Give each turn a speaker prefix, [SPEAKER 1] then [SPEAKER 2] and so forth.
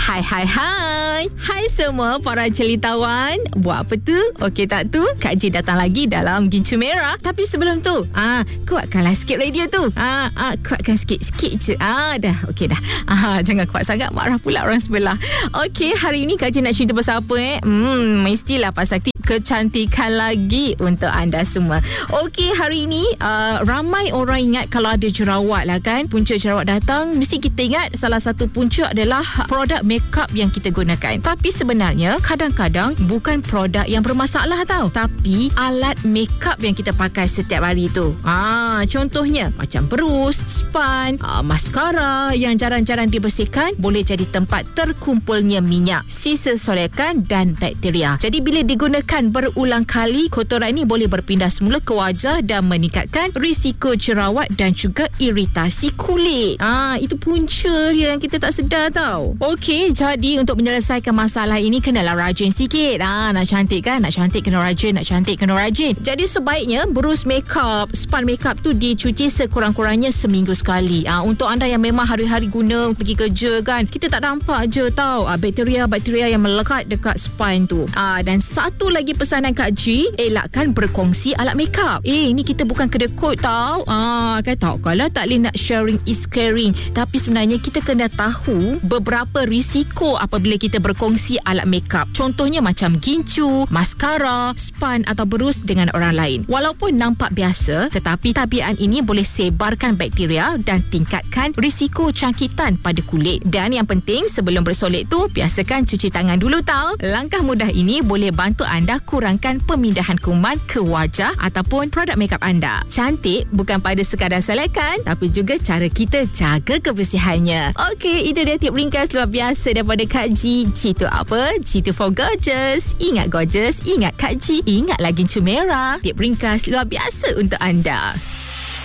[SPEAKER 1] Hai semua para celitawan. Buat apa tu? Okey tak tu? Kak Ji datang lagi dalam Gincu Merah. Tapi sebelum tu, kuatkanlah sikit radio tu. Kuatkan sikit je. Dah. Okey dah. Jangan kuat sangat, marah pula orang sebelah. Okey, hari ni Kak Ji nak cerita pasal apa mestilah pasal kecantikan lagi untuk anda semua. Okey, hari ni ramai orang ingat kalau ada jerawat lah kan. Punca jerawat datang, mesti kita ingat salah satu punca adalah produk makeup yang kita gunakan. Tapi sebenarnya kadang-kadang bukan produk yang bermasalah tau, tapi alat makeup yang kita pakai setiap hari tu. Contohnya macam berus, span, maskara yang jarang-jarang dibersihkan boleh jadi tempat terkumpulnya minyak, sisa solekan dan bakteria. Jadi bila digunakan berulang kali, kotoran ini boleh berpindah semula ke wajah dan meningkatkan risiko jerawat dan juga iritasi kulit. Itu punca yang kita tak sedar tau. Okey, jadi untuk menyelesaikan masalah ini kenalah rajin sikit. Nak cantik kan? Nak cantik kena rajin, nak cantik kena rajin. Jadi sebaiknya berus makeup, span makeup tu dicuci sekurang-kurangnya seminggu sekali. Untuk anda yang memang hari-hari guna pergi kerja kan, kita tak nampak je tau bakteria-bakteria yang melekat dekat span tu. Dan satu lagi pesanan Kak Ji, elakkan berkongsi alat makeup. Ini kita bukan kedekut tau. Kan tahu kalau tak boleh nak sharing is caring, tapi sebenarnya kita kena tahu beberapa risiko apabila kita berkongsi alat makeup. Contohnya macam gincu, maskara, span atau berus dengan orang lain. Walaupun nampak biasa, tetapi tabiat ini boleh sebarkan bakteria dan tingkatkan risiko cangkitan pada kulit. Dan yang penting, sebelum bersolek tu, biasakan cuci tangan dulu tau. Langkah mudah ini boleh bantu anda kurangkan pemindahan kuman ke wajah ataupun produk makeup anda. Cantik bukan pada sekadar solekan, tapi juga cara kita jaga kebersihannya. Okey, itu dia tip ringkas luar biasa daripada Kak Ji. Citu apa? Citu for gorgeous. Ingat gorgeous, ingat Kak Ji, ingat lagi Gincu Merah. Tip ringkas luar biasa untuk anda.